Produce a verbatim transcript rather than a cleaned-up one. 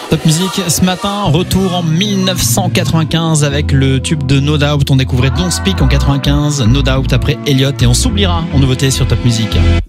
Top Music, ce matin, retour en dix-neuf cent quatre-vingt-quinze avec le tube de No Doubt. On découvrait Don't Speak en quatre-vingt-quinze, No Doubt après Elliott et on s'oubliera en nouveauté sur Top Music.